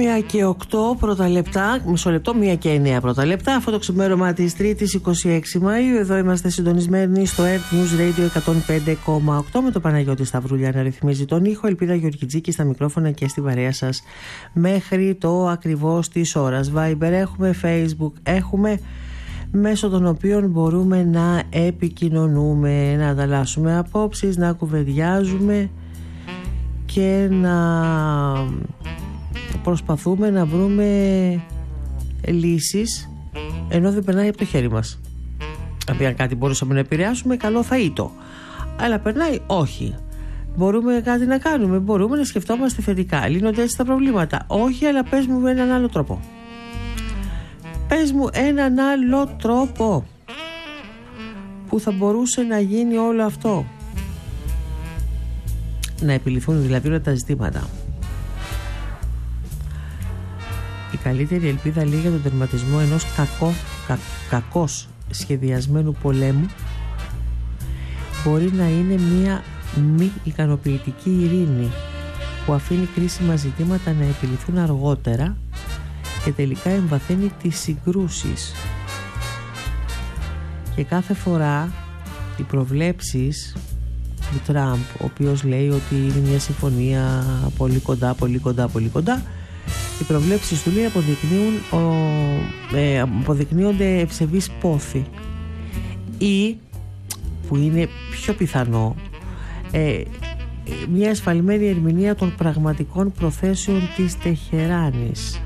1 και 8 πρώτα λεπτά, μισό λεπτό, 1 και 9 πρώτα λεπτά. Αυτό το ξημέρωμα της 3ης 26 Μαΐου. Εδώ είμαστε συντονισμένοι στο Earth News Radio 105,8 με το Παναγιώτη Σταυρούλια να ρυθμίζει τον ήχο. Ελπίδα Γεωργιτζίκη στα μικρόφωνα και στη παρέα σας μέχρι το ακριβώς της ώρας. Viber έχουμε, Facebook έχουμε, μέσω των οποίων μπορούμε να επικοινωνούμε, να ανταλλάσσουμε απόψεις, να κουβεντιάζουμε και να προσπαθούμε να βρούμε λύσεις ενώ δεν περνάει από το χέρι μας. Δηλαδή αν κάτι μπορούσαμε να επηρεάσουμε, καλό θα ήταν, αλλά περνάει, όχι. Μπορούμε κάτι να κάνουμε, μπορούμε να σκεφτόμαστε θετικά. Λύνονται έτσι τα προβλήματα? Όχι, αλλά πες μου έναν άλλο τρόπο. Πες μου έναν άλλο τρόπο που θα μπορούσε να γίνει όλο αυτό, να επιληθούν δηλαδή όλα τα ζητήματα. Η καλύτερη ελπίδα λέει για τον τερματισμό ενός κακώς σχεδιασμένου πολέμου μπορεί να είναι μια μη ικανοποιητική ειρήνη που αφήνει κρίσιμα ζητήματα να επιληθούν αργότερα και τελικά εμβαθύνει τις συγκρούσεις. Και κάθε φορά οι προβλέψεις του Τραμπ, ο οποίος λέει ότι είναι μια συμφωνία πολύ κοντά, πολύ κοντά, πολύ κοντά, οι προβλέψεις του λέει αποδεικνύονται ευσεβείς πόθη, ή που είναι πιο πιθανό μια εσφαλμένη ερμηνεία των πραγματικών προθέσεων της Τεχεράνης.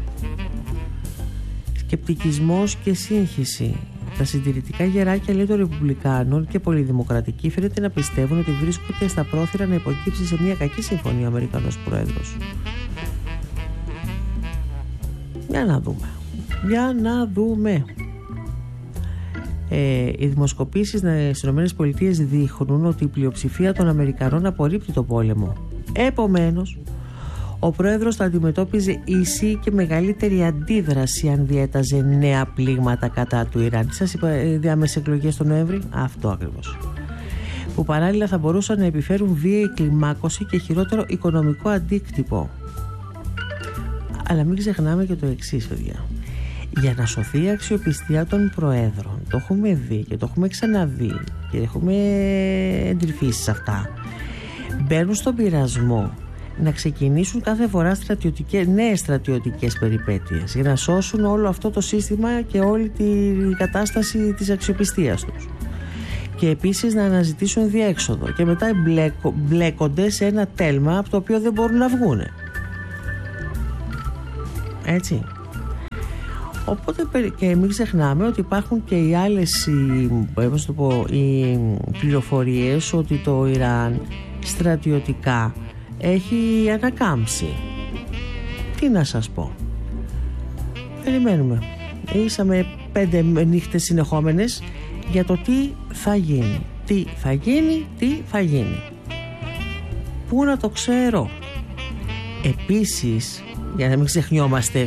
Σκεπτικισμός και σύγχυση. Τα συντηρητικά γεράκια, λέει, των Ρεπουμπλικάνων και πολυδημοκρατικοί φαίνεται να πιστεύουν ότι βρίσκονται στα πρόθυρα να υποκύψει σε μια κακή συμφωνία ο Αμερικανός Πρόεδρος. Για να δούμε. Οι δημοσκοπήσεις στις ΗΠΑ δείχνουν ότι η πλειοψηφία των Αμερικανών απορρίπτει το πόλεμο. Επομένως, ο πρόεδρος θα αντιμετώπιζε ίση και μεγαλύτερη αντίδραση αν διέταζε νέα πλήγματα κατά του Ιράν. Σας είπα, διάμεσες εκλογές τον Νοέμβρη, αυτό ακριβώς. Που παράλληλα θα μπορούσαν να επιφέρουν βίαιη κλιμάκωση και χειρότερο οικονομικό αντίκτυπο. Αλλά μην ξεχνάμε και το εξής, παιδιά. Για να σωθεί η αξιοπιστία των προέδρων, το έχουμε δει και το έχουμε ξαναδεί και έχουμε εντρυφήσει σε αυτά, μπαίνουν στον πειρασμό να ξεκινήσουν κάθε φορά νέες στρατιωτικές περιπέτειες για να σώσουν όλο αυτό το σύστημα και όλη την κατάσταση της αξιοπιστίας τους, και επίσης να αναζητήσουν διέξοδο, και μετά μπλέκονται σε ένα τέλμα από το οποίο δεν μπορούν να βγούνε. Έτσι. Οπότε και μην ξεχνάμε ότι υπάρχουν και οι άλλες οι πληροφορίες ότι το Ιράν στρατιωτικά έχει ανακάμψει. Τι να σας πω. Περιμένουμε. Ήσαμε 5 νύχτες συνεχόμενες για το τι θα γίνει. Τι θα γίνει. Πού να το ξέρω. Επίσης, για να μην ξεχνιόμαστε,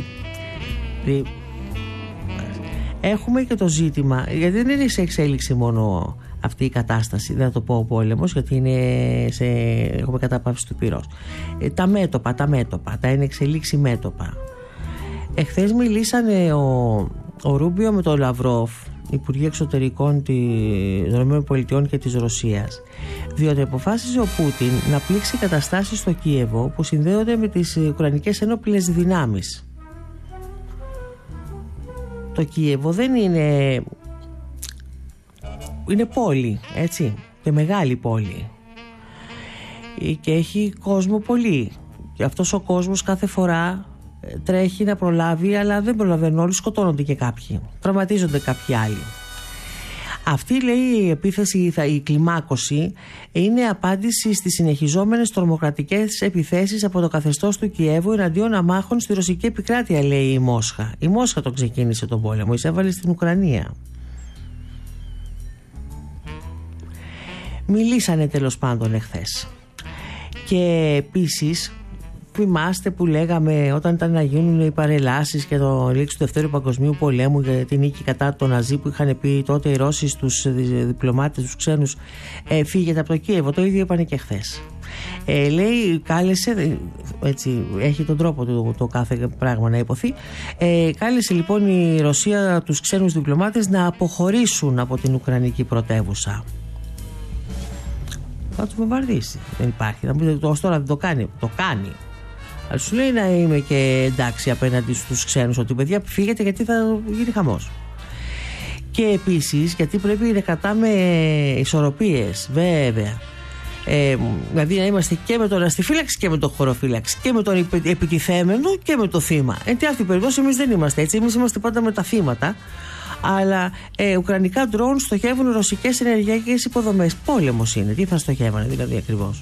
έχουμε και το ζήτημα, γιατί δεν είναι σε εξέλιξη μόνο αυτή η κατάσταση, δεν θα το πω ο πόλεμος, γιατί έχουμε κατάπαυση του πυρός. Τα μέτωπα, τα είναι εξελίξη μέτωπα. Εχθές μιλήσανε ο Ρούμπιο με τον Λαυρόφ, Υπουργοί Εξωτερικών των ΗΠΑ και της Ρωσίας, διότι αποφάσισε ο Πούτιν να πλήξει καταστάσεις στο Κίεβο που συνδέονται με τις Ουκρανικές Ενόπλες Δυνάμεις. Το Κίεβο δεν είναι πόλη, έτσι, και μεγάλη πόλη, και έχει κόσμο πολύ, και αυτός ο κόσμος κάθε φορά τρέχει να προλάβει, αλλά δεν προλαβαίνουν όλοι, σκοτώνονται και κάποιοι, τραυματίζονται κάποιοι άλλοι. Αυτή, λέει, η επίθεση, η κλιμάκωση, είναι απάντηση στις συνεχιζόμενες τρομοκρατικές επιθέσεις από το καθεστώς του Κιέβου εναντίον αμάχων στη ρωσική επικράτεια, λέει η Μόσχα. Η Μόσχα τον ξεκίνησε τον πόλεμο, εισέβαλε στην Ουκρανία. Μιλήσανε τέλος πάντων εχθές. Και επίσης Θυμάστε που λέγαμε όταν ήταν να γίνουν οι παρελάσεις και το λήξη του Δευτέρου Παγκοσμίου Πολέμου για την νίκη κατά τον Ναζί, που είχαν πει τότε οι Ρώσοι στους διπλωμάτες, τους ξένους, φύγετε από το Κίεβο. Το ίδιο είπανε και χθες. Λέει, κάλεσε, έτσι έχει τον τρόπο του το κάθε πράγμα να υποθεί, κάλεσε λοιπόν η Ρωσία τους ξένους διπλωμάτες να αποχωρήσουν από την Ουκρανική πρωτεύουσα. Θα τους βομβαρδίσει. Δεν υπάρχει. Θα μου πείτε, τώρα δεν το κάνει. Το κάνει. Αλλά σου λέει να είμαι και εντάξει απέναντι στους ξένους, ότι παιδιά φύγετε γιατί θα γίνει χαμός. Και επίσης γιατί πρέπει να κρατάμε ισορροπίες, βέβαια. Δηλαδή να είμαστε και με τον αστιφύλαξη και με τον χωροφύλαξη και με τον επιτιθέμενο και με το θύμα. Εν αυτή την περίπτωση εμείς δεν είμαστε έτσι. Εμείς είμαστε πάντα με τα θύματα. Αλλά ουκρανικά ντρόουν στοχεύουν ρωσικές ενεργειακές υποδομές. Πόλεμος είναι. Τι θα στοχεύανε δηλαδή ακριβώς?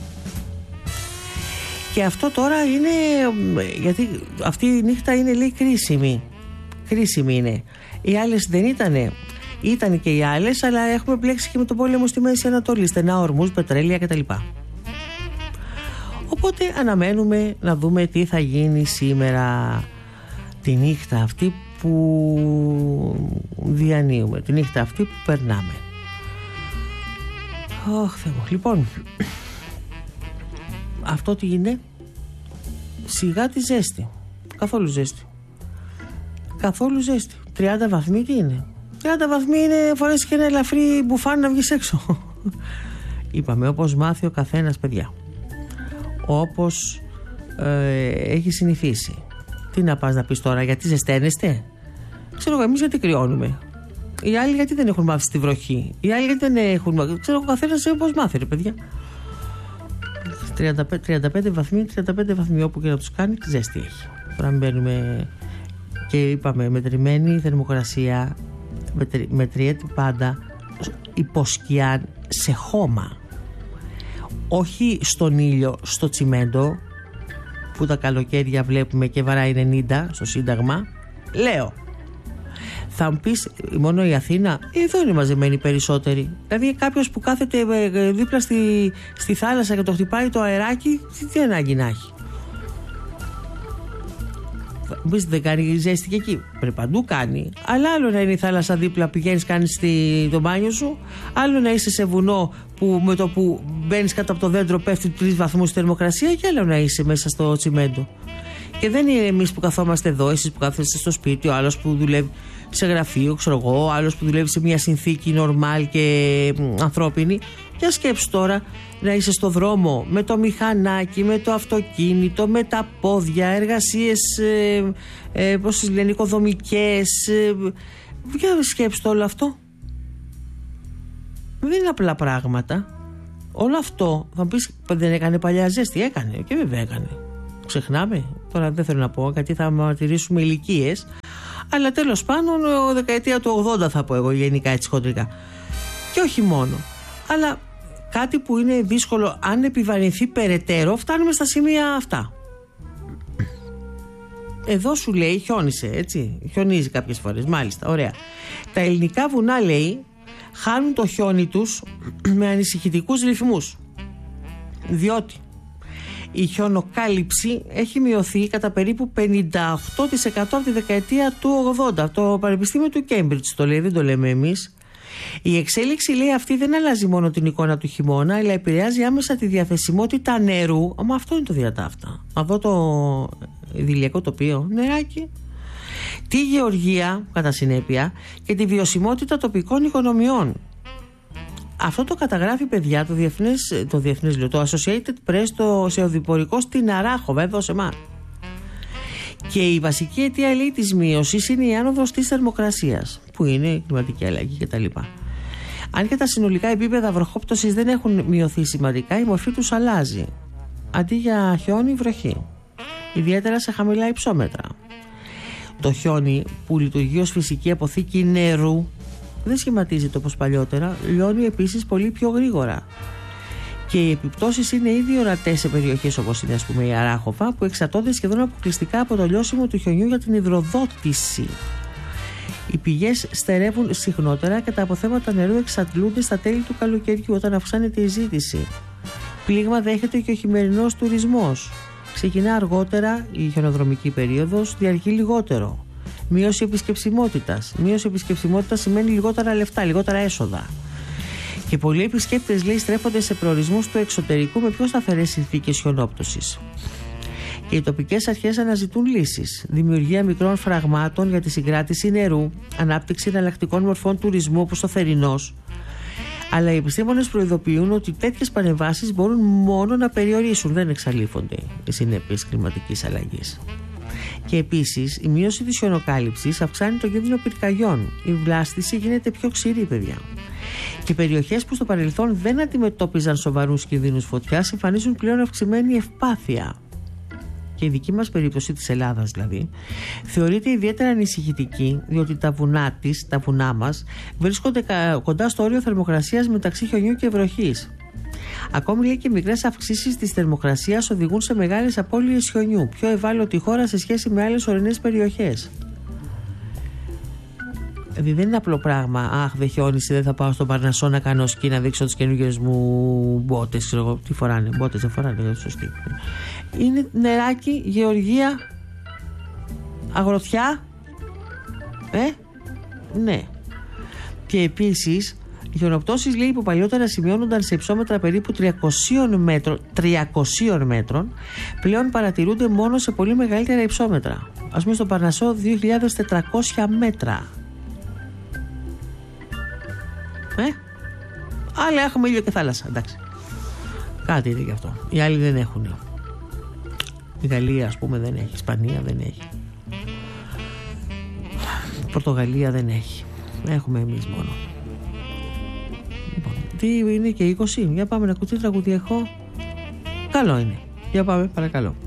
Και αυτό τώρα είναι, γιατί αυτή η νύχτα είναι, λέει, κρίσιμη. Κρίσιμη είναι. Οι άλλες δεν ήτανε. Ήταν και οι άλλες, αλλά έχουμε μπλέξει και με τον πόλεμο στη Μέση Ανατολή. Στενά ορμούς, πετρέλαια κτλ. Οπότε αναμένουμε να δούμε τι θα γίνει σήμερα τη νύχτα αυτή που διανύουμε, τη νύχτα αυτή που περνάμε. Θεέ μου. Λοιπόν, αυτό τι είναι? Σιγά τη ζέστη. Καθόλου ζέστη. Καθόλου ζέστη. 30 βαθμοί τι είναι? 30 βαθμοί είναι φορές και ένα ελαφρύ μπουφάν να βγεις έξω. Είπαμε, όπως μάθει ο καθένας, παιδιά, όπως έχει συνηθίσει. Τι να πας να πεις τώρα? Γιατί ζεσταίνεστε? Ξέρω εγώ, εμείς γιατί κρυώνουμε. Οι άλλοι γιατί δεν έχουν μάθει στη βροχή. Οι άλλοι γιατί δεν έχουν μάθει. Ξέρω εγώ, καθένας όπως μάθει, ρε παιδιά. 35 βαθμοί όπου και να τους κάνει, ζέστη έχει. Τώρα μπαίνουμε και είπαμε μετρημένη θερμοκρασία, μετριέται πάντα υποσκιά σε χώμα. Όχι στον ήλιο, στο τσιμέντο που τα καλοκαίρια βλέπουμε και βαράει 90 στο Σύνταγμα. Λέω, θα μου πεις μόνο η Αθήνα? Εδώ είναι μαζεμένοι περισσότεροι. Δηλαδή κάποιος που κάθεται δίπλα στη θάλασσα και το χτυπάει το αεράκι, τι ανάγκη να έχει? Μου πεις δεν κάνει ζέστη και εκεί? Πρέπει παντού κάνει. Αλλά άλλο να είναι η θάλασσα δίπλα, πηγαίνεις κάνεις το μπάνιο σου. Άλλο να είσαι σε βουνό που με το που μπαίνεις κάτω από το δέντρο πέφτει 3 βαθμούς θερμοκρασία, και άλλο να είσαι μέσα στο τσιμέντο. Και δεν είναι εμείς που καθόμαστε εδώ, εσείς που κάθεστε στο σπίτι, ο άλλος που δουλεύει σε γραφείο, ξέρω εγώ, ο άλλος που δουλεύει σε μια συνθήκη νορμάλ και ανθρώπινη. Για σκέψου τώρα να είσαι στο δρόμο με το μηχανάκι, με το αυτοκίνητο, με τα πόδια, εργασίες πώς τις λένε, οικοδομικές. Για σκέψου το όλο αυτό. Δεν είναι απλά πράγματα. Όλο αυτό θα μου πεις δεν έκανε παλιά ζέστη? Έκανε, και βέβαια έκανε. Ξεχνάμε. Τώρα δεν θέλω να πω γιατί θα μαρτυρήσουμε ηλικίες, αλλά τέλος πάντων δεκαετία του 80 θα πω εγώ, γενικά έτσι χοντρικά. Και όχι μόνο. Αλλά κάτι που είναι δύσκολο, αν επιβαρυνθεί περαιτέρω, φτάνουμε στα σημεία αυτά. Εδώ σου λέει χιόνισε, έτσι. Χιονίζει κάποιες φορές, μάλιστα, ωραία. Τα ελληνικά βουνά, λέει, χάνουν το χιόνι τους με ανησυχητικούς ρυθμούς. Διότι η χιονοκάλυψη έχει μειωθεί κατά περίπου 58% από τη δεκαετία του 80. Το Πανεπιστήμιο του Κέμπριτζ το λέει, δεν το λέμε εμείς. Η εξέλιξη, λέει, αυτή δεν αλλάζει μόνο την εικόνα του χειμώνα, αλλά επηρεάζει άμεσα τη διαθεσιμότητα νερού. Μα αυτό είναι το διατάφτα. Αυτό το ιδηλιακό τοπίο, νεράκι. Τη γεωργία, κατά συνέπεια, και τη βιωσιμότητα τοπικών οικονομιών. Αυτό το καταγράφει, παιδιά, το Associated Press, το σεοδηπορικό στην Αράχοβα, εδώ σε εμάς. Και η βασική αιτία, λέει, της μείωσης είναι η άνοδος της θερμοκρασίας, που είναι η κλιματική αλλαγή κτλ. Αν και τα συνολικά επίπεδα βροχόπτωσης δεν έχουν μειωθεί σημαντικά, η μορφή τους αλλάζει. Αντί για χιόνι, βροχή. Ιδιαίτερα σε χαμηλά υψόμετρα. Το χιόνι, που λειτουργεί ως φυσική αποθήκη νερού, δεν σχηματίζεται όπως παλιότερα, λιώνει επίσης πολύ πιο γρήγορα. Και οι επιπτώσεις είναι ήδη ορατές σε περιοχές όπως είναι, ας πούμε, η Αράχοβα, που εξαρτώνται σχεδόν αποκλειστικά από το λιώσιμο του χιονιού για την υδροδότηση. Οι πηγές στερεύουν συχνότερα και τα αποθέματα νερού εξαντλούνται στα τέλη του καλοκαιριού, όταν αυξάνεται η ζήτηση. Πλήγμα δέχεται και ο χειμερινός τουρισμός. Ξεκινά αργότερα η χιονοδρομική περίοδος, διαρκεί λιγότερο. Μείωση επισκεψιμότητας. Μείωση επισκεψιμότητας σημαίνει λιγότερα λεφτά, λιγότερα έσοδα. Και πολλοί επισκέπτες, λέει, στρέφονται σε προορισμούς του εξωτερικού με πιο σταθερές συνθήκες χιονόπτωσης. Και οι τοπικές αρχές αναζητούν λύσεις. Δημιουργία μικρών φραγμάτων για τη συγκράτηση νερού, ανάπτυξη εναλλακτικών μορφών τουρισμού όπως το θερινός. Αλλά οι επιστήμονες προειδοποιούν ότι τέτοιες παρεμβάσεις μπορούν μόνο να περιορίσουν, δεν εξαλείφονται οι συνέπειες κλιματικής αλλαγής. Και επίσης, η μείωση της χιονοκάλυψης αυξάνει το κίνδυνο πυρκαγιών. Η βλάστηση γίνεται πιο ξηρή, παιδιά. Και περιοχές που στο παρελθόν δεν αντιμετώπιζαν σοβαρούς κινδύνους φωτιάς εμφανίζουν πλέον αυξημένη ευπάθεια. Και η δική μας περίπτωση της Ελλάδας δηλαδή θεωρείται ιδιαίτερα ανησυχητική, διότι τα βουνά μας βρίσκονται κοντά στο όριο θερμοκρασίας μεταξύ χιονιού και βροχής. Ακόμη, λέει, και μικρές αυξήσεις της θερμοκρασίας οδηγούν σε μεγάλες απώλειες χιονιού, πιο ευάλωτη χώρα σε σχέση με άλλες ορεινές περιοχές. Δηλαδή δεν είναι απλό πράγμα. Αχ, δεν χιόνισε, δεν θα πάω στον Παρνασσό να κάνω σκι, να δείξω τις καινούργιες μου μπότες. Ξέρω εγώ τι φοράνε. Μπότες δεν φοράνε, σωστή. Είναι νεράκι, γεωργία, αγροτιά. Ναι. Και επίσης, οι χιονοπτώσεις, λέει, που παλιότερα σημειώνονταν σε υψόμετρα περίπου 300 μέτρων, πλέον παρατηρούνται μόνο σε πολύ μεγαλύτερα υψόμετρα. Ας πούμε στο Παρνασσό 2.400 μέτρα. Αλλά έχουμε ήλιο και θάλασσα, εντάξει. Κάτι είναι γι' αυτό. Οι άλλοι δεν έχουν. Η Γαλλία, ας πούμε, δεν έχει. Η Ισπανία δεν έχει. Η Πορτογαλία δεν έχει. Έχουμε εμείς μόνο. Λοιπόν, τι είναι και 20. Για πάμε να ακούτε τραγούδι έχω. Καλό είναι. Για πάμε, παρακαλώ.